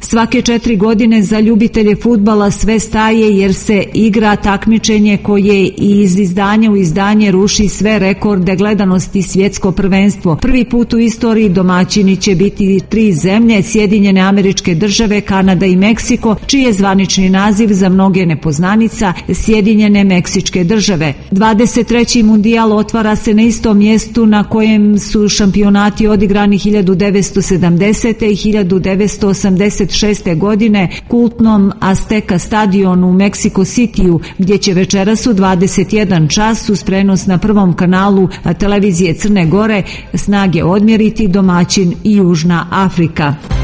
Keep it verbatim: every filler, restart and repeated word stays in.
Svake četiri godine za ljubitelje fudbala sve staje jer se igra takmičenje koje iz izdanja u izdanje ruši sve rekorde gledanosti svjetsko prvenstvo. Prvi put u istoriji domaćini će biti tri zemlje, Sjedinjene Američke Države, Kanada i Meksiko, čiji je zvanični naziv za mnoge nepoznanica Sjedinjene Meksičke Države. dvadeset treći mundijal otvara se na istom mjestu na kojem su šampionati odigrani hiljadu devetsto sedamdesete. i hiljadu devetsto osamdeset šeste. godine kultnom Azteca stadionu u Meksiko Cityu, gdje će večeras u dvadeset jedan čas uz prenos na prvom kanalu televizije Crne Gore snage odmjeriti domaćin i Južna Afrika.